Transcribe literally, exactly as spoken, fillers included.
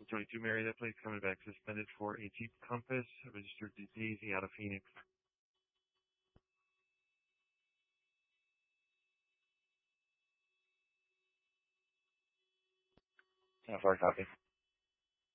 twenty-two, Mary. That plate's coming back suspended for a Jeep Compass, registered to Daisy out of Phoenix. How far copy?